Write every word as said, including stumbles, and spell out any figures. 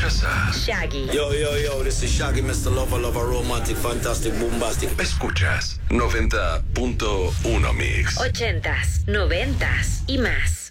Escuchas a Shaggy. Yo, yo, yo, this is Shaggy, mister Lover, Lover, Romantic, Fantastic, Bombastic. Escuchas noventa punto uno Mix. Ochentas, noventas y más.